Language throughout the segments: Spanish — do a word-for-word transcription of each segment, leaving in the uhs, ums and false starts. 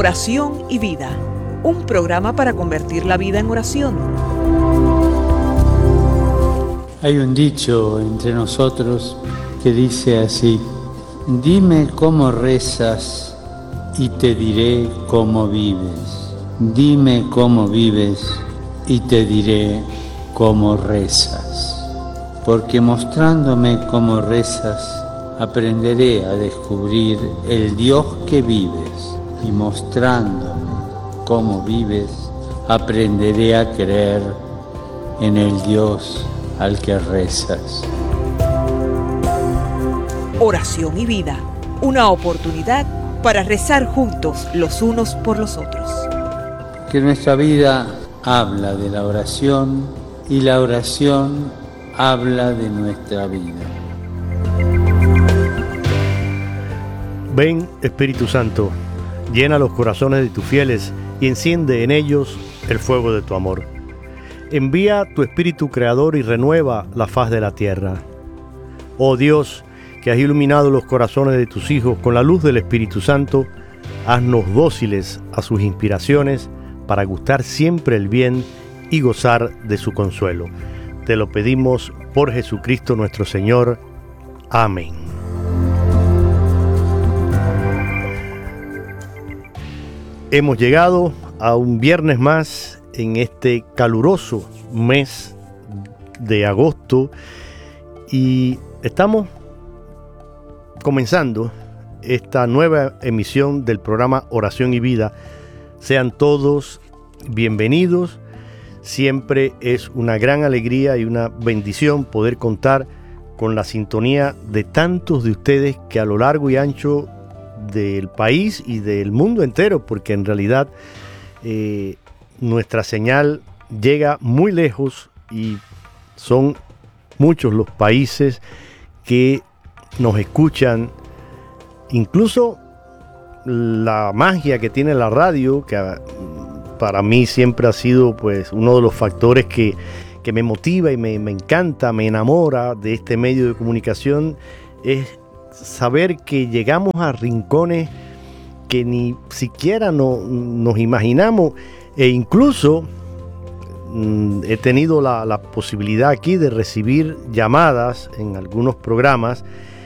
Oración y Vida, un programa para convertir la vida en oración. Hay un dicho entre nosotros que dice así: dime cómo rezas y te diré cómo vives. Dime cómo vives y te diré cómo rezas. Porque mostrándome cómo rezas, aprenderé a descubrir el Dios que vives, y mostrándome cómo vives, aprenderé a creer en el Dios al que rezas. Oración y Vida, una oportunidad para rezar juntos los unos por los otros. Que nuestra vida habla de la oración y la oración habla de nuestra vida. Ven, Espíritu Santo, llena los corazones de tus fieles y enciende en ellos el fuego de tu amor. Envía tu Espíritu Creador y renueva la faz de la tierra. Oh Dios, que has iluminado los corazones de tus hijos con la luz del Espíritu Santo, haznos dóciles a sus inspiraciones para gustar siempre el bien y gozar de su consuelo. Te lo pedimos por Jesucristo nuestro Señor. Amén. Hemos llegado a un viernes más en este caluroso mes de agosto y estamos comenzando esta nueva emisión del programa Oración y Vida. Sean todos bienvenidos. Siempre es una gran alegría y una bendición poder contar con la sintonía de tantos de ustedes que a lo largo y ancho del país y del mundo entero, porque en realidad eh, nuestra señal llega muy lejos y son muchos los países que nos escuchan. Incluso la magia que tiene la radio, que para mí siempre ha sido pues uno de los factores que, que me motiva y me, me encanta, me enamora de este medio de comunicación, es saber que llegamos a rincones que ni siquiera no, nos imaginamos, e incluso mm, he tenido la, la posibilidad aquí de recibir llamadas en algunos programas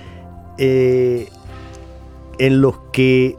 eh, en los que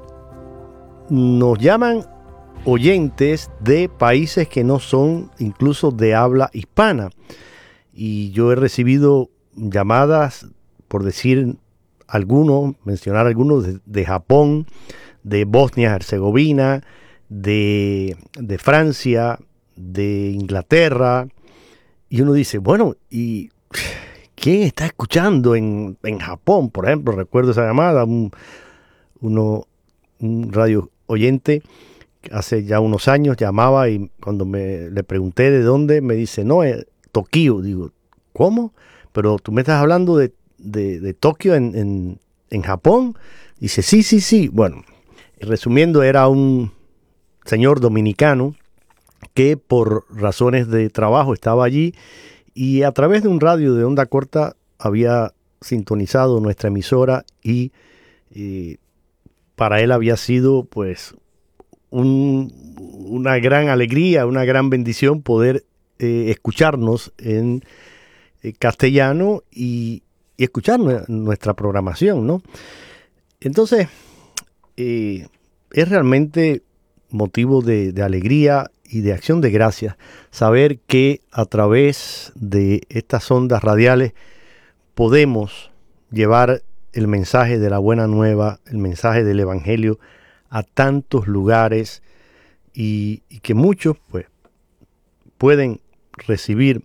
nos llaman oyentes de países que no son incluso de habla hispana, y yo he recibido llamadas, por decir algunos, mencionar algunos, de, de Japón, de Bosnia-Herzegovina, de, de Francia, de Inglaterra, y uno dice, bueno, ¿y quién está escuchando en, en Japón? Por ejemplo, recuerdo esa llamada, un, uno, un radio oyente hace ya unos años llamaba, y cuando me le pregunté de dónde, me dice, no, es Tokio. Digo, ¿cómo? Pero tú me estás hablando de de, de Tokio en, en, en Japón. Dice, sí, sí, sí. Bueno, resumiendo, era un señor dominicano que por razones de trabajo estaba allí y a través de un radio de onda corta había sintonizado nuestra emisora, y, y para él había sido pues un, una gran alegría, una gran bendición poder eh, escucharnos en eh, castellano y y escuchar nuestra programación, ¿no? Entonces, eh, es realmente motivo de, de alegría y de acción de gracias saber que a través de estas ondas radiales podemos llevar el mensaje de la buena nueva, el mensaje del Evangelio a tantos lugares, y, y que muchos pues pueden recibir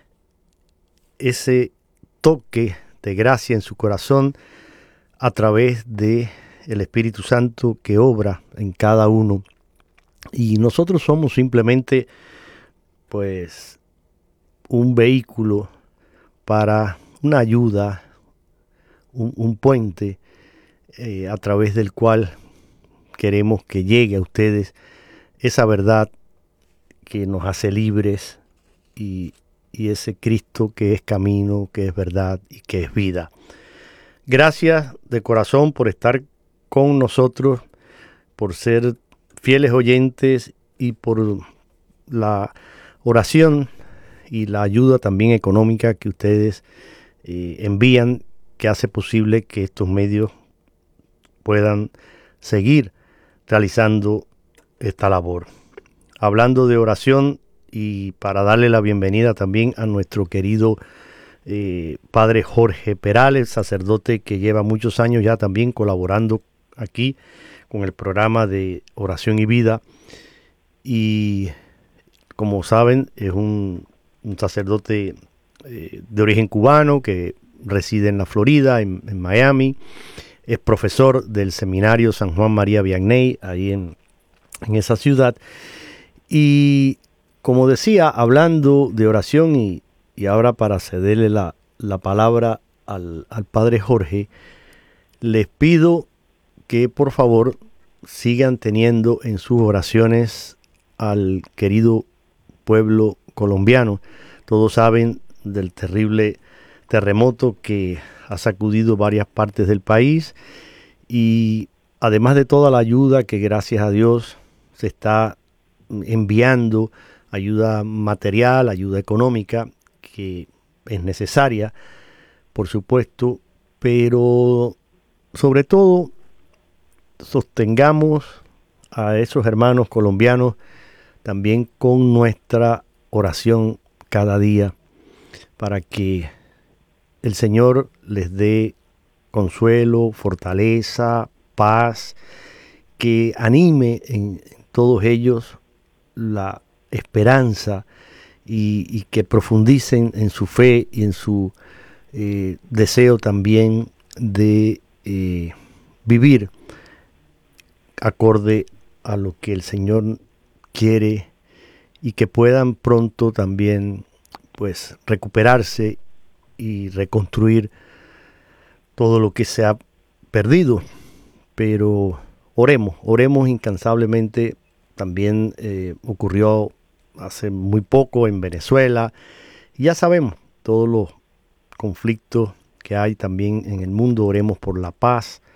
ese toque de gracia en su corazón a través de el Espíritu Santo que obra en cada uno, y nosotros somos simplemente pues un vehículo para una ayuda, un, un puente eh, a través del cual queremos que llegue a ustedes esa verdad que nos hace libres, y y ese Cristo que es camino, que es verdad y que es vida. Gracias de corazón por estar con nosotros, por ser fieles oyentes y por la oración y la ayuda también económica que ustedes eh, envían, que hace posible que estos medios puedan seguir realizando esta labor. Hablando de oración, y para darle la bienvenida también a nuestro querido eh, padre Jorge Perales, sacerdote que lleva muchos años ya también colaborando aquí con el programa de Oración y Vida, y como saben es un, un sacerdote eh, de origen cubano que reside en la Florida, en, en Miami. Es profesor del seminario San Juan María Vianney, ahí en, en esa ciudad. Y como decía, hablando de oración, y, y ahora para cederle la, la palabra al, al padre Jorge, les pido que por favor sigan teniendo en sus oraciones al querido pueblo colombiano. Todos saben del terrible terremoto que ha sacudido varias partes del país, y además de toda la ayuda que gracias a Dios se está enviando, ayuda material, ayuda económica, que es necesaria, por supuesto, pero sobre todo sostengamos a esos hermanos colombianos también con nuestra oración cada día, para que el Señor les dé consuelo, fortaleza, paz, que anime en todos ellos la esperanza, y, y que profundicen en su fe y en su eh, deseo también de eh, vivir acorde a lo que el Señor quiere, y que puedan pronto también pues recuperarse y reconstruir todo lo que se ha perdido. Pero oremos, oremos incansablemente. También eh, ocurrió hace muy poco en Venezuela, y ya sabemos todos los conflictos que hay también en el mundo. Oremos por la paz,